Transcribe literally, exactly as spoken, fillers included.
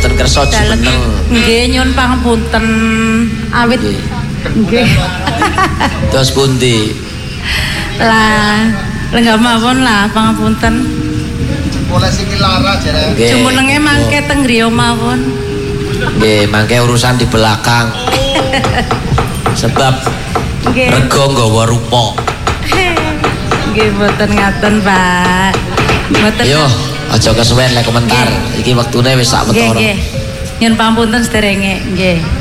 mboten kersa jumeneng. Nggih nyuwun pangapunten awit nggih. Terus pundi? Lah, lenggah mawon lah pangapunten. Boleh sing lara jare. Jumenenge mangke teng griya mawon. Nggih, mangke urusan di belakang. Sebab nggih. Rego nggawa rupa. Nggih mboten ngaten, Pak. Mboten. Yo, aja kesuwen lek komentar. Iki wektune wis sak wetara. Nggih, nggih. Nyuwun pangapunten sederenge, nggih.